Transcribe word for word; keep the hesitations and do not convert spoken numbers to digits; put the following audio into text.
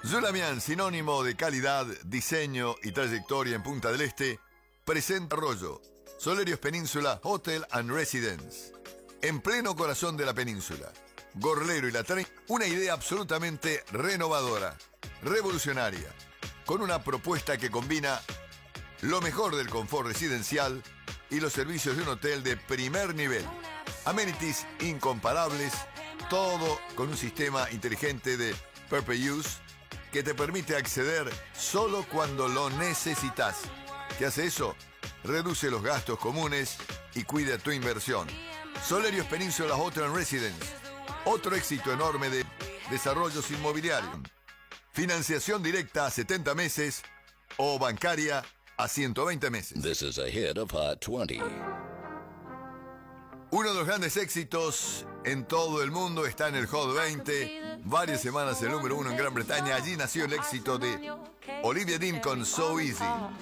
Zulamian, sinónimo de calidad, diseño y trayectoria en Punta del Este, presenta Arroyo, Solerios Península Hotel and Residence. En pleno corazón de la península, Gorlero y La Trein, una idea absolutamente renovadora, revolucionaria, con una propuesta que combina lo mejor del confort residencial y los servicios de un hotel de primer nivel. Amenities incomparables, todo con un sistema inteligente de pay-per-use que te permite acceder solo cuando lo necesitas. ¿Qué hace eso? Reduce los gastos comunes y cuida tu inversión. Solerios Península Hotel and Residence, otro éxito enorme de desarrollos inmobiliarios. Financiación directa a setenta meses o bancaria a ciento veinte meses. This is a hit of Hot twenty. Uno de los grandes éxitos en todo el mundo está en el Hot veinte. Varias semanas el número uno en Gran Bretaña. Allí nació el éxito de Olivia Dean con So Easy.